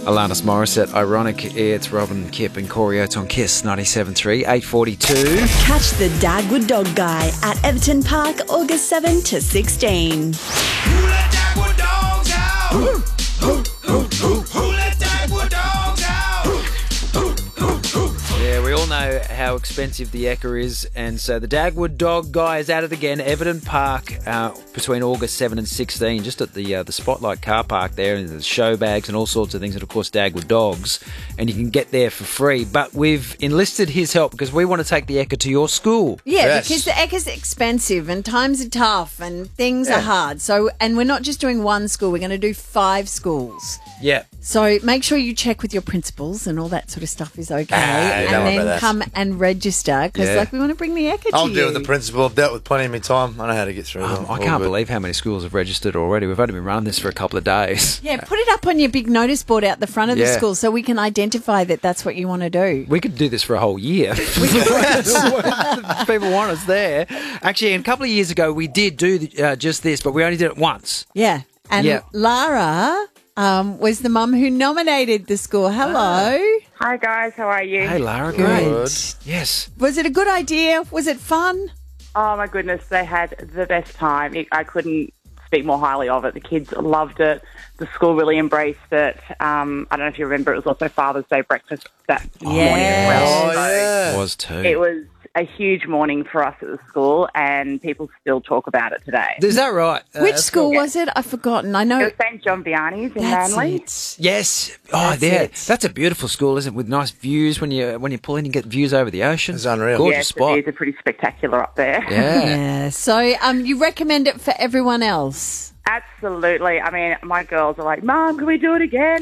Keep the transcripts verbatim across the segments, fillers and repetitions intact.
Alanis Morissette, Ironic. It's Robin, Kip and Corey Oates on Kiss ninety-seven point three, eight forty-two. Catch the Dagwood Dog Guy at Everton Park, August seventh to sixteen. Who let Dagwood dogs out? Who, who, who, who, who let Dagwood dogs out? Who, who, who, who. Yeah, we all know how expensive the Ekka is, and so the Dagwood Dog Guy is at it again. Everton Park uh, between August seventh and sixteen, just at the uh, the Spotlight car park there, and there's show bags and all sorts of things, and of course Dagwood dogs, and you can get there for free. But we've enlisted his help because we want to take the Ekka to your school. Yeah, Yes. because the Ekka's expensive and times are tough and things are hard. So, and we're not just doing one school, we're going to do five schools. Yeah. So make sure you check with your principals and all that sort of stuff is okay. Ah, and don't worry then about that. come and register because Yeah. like we want to bring the Ekka to I'll you. deal with the principal. I've dealt with plenty of my time. I know how to get through Um, them. I All can't good. believe how many schools have registered already. We've only been running this for a couple of days. Yeah, put it up on your big notice board out the front of the Yeah. school so we can identify that that's what you want to do. We could do this for a whole year. People want us there. Actually, a couple of years ago, we did do uh, just this, but we only did it once. Yeah. And Yeah. Lara um, was the mum who nominated the school. Hello. Hi guys, how are you? Hey, Lara, Good. great. Yes. Was it a good idea? Was it fun? Oh my goodness, they had the best time. It, I couldn't speak more highly of it. The kids loved it. The school really embraced it. Um, I don't know if you remember, it was also Father's Day breakfast that morning as well. Oh, So yeah. Was too. It was a huge morning for us at the school, and people still talk about it today. Is that right? Uh, Which that's school cool. was it? I've forgotten. I know. It was Saint John Vianney's in That's Manly. it. Yes. Oh, That's yeah. it. That's a beautiful school, isn't it? With nice views when you when you pull in, you get views over the ocean. It's unreal. Gorgeous Yes, spot. the views are pretty spectacular up there. Yeah. Yeah. So um, you recommend it for everyone else? Absolutely. I mean, my girls are like, Mum, can we do it again?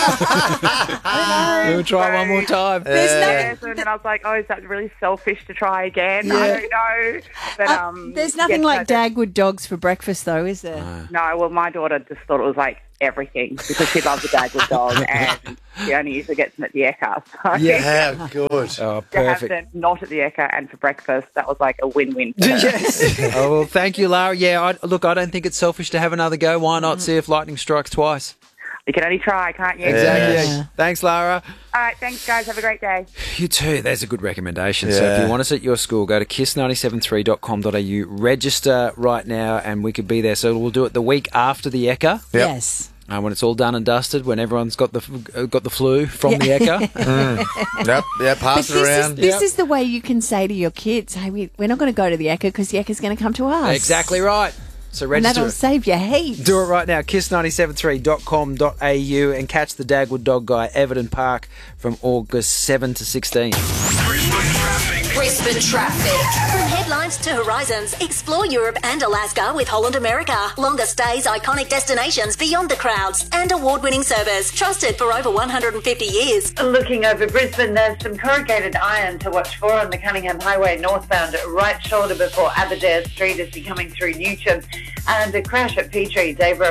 We'll try one more time. There's Yes, nothing. and then I was like, oh, is that really selfish to try again? I don't know. But, Uh, um, there's nothing yes, like no, Dagwood dogs for breakfast, though, is there? No, well, my daughter just thought it was like everything because she loves the Dagwood dog and she only usually gets them at the Ekka. So Yeah, how good. Oh, to have perfect. them not at the Ekka and for breakfast, that was like a win-win for her. Yes. Oh, well, thank you, Lara. Yeah, I, look, I don't think it's selfish to have another go. Why not see if lightning strikes twice? You can only try, can't you? Exactly. Yeah. Thanks, Lara. All right, thanks, guys. Have a great day. You too. There's a good recommendation. So if Yeah. you want us at your school, go to kiss nine seven three dot com dot a u, register right now, and we could be there. So we'll do it the week after the Ekka, Yep. Yes. uh, when it's all done and dusted, when everyone's got the uh, got the flu from the Ekka. Yep, yeah, But pass this, it is, around. this Yep. is the way you can say to your kids, hey, we, we're not going to go to the Ekka because the Ekka's going to come to us. Exactly right. So And register. that'll it. save you heaps. Do it right now, kiss nine seven three dot com dot a u, and catch the Dagwood Dog Guy, Everton Park, from August seventh to sixteenth. Brisbane traffic. Brisbane traffic. From headlines to horizons, explore Europe and Alaska with Holland America. Longer stays, iconic destinations beyond the crowds, and award-winning service trusted for over one hundred fifty years. Looking over Brisbane, there's some corrugated iron to watch for on the Cunningham Highway northbound, right shoulder before Aberdare Street as you're coming through Newcham, and a crash at Petrie, Dave Road